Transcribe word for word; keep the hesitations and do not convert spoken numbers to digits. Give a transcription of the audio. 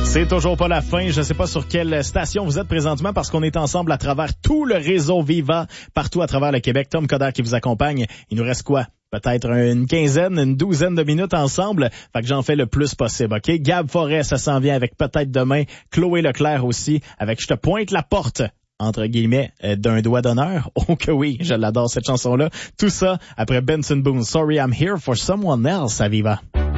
C'est toujours pas la fin. Je sais pas sur quelle station vous êtes présentement parce qu'on est ensemble à travers tout le réseau Viva, partout à travers le Québec. Tom Coderre qui vous accompagne. Il nous reste quoi? Peut-être une quinzaine, une douzaine de minutes ensemble. Fait que j'en fais le plus possible, OK? Gab Forêt, ça s'en vient avec peut-être demain. Chloé Leclerc aussi, avec Je te pointe la porte, entre guillemets, euh, d'un doigt d'honneur. Oh que oui, je l'adore cette chanson-là. Tout ça après Benson Boone. Sorry I'm here for someone else à Viva.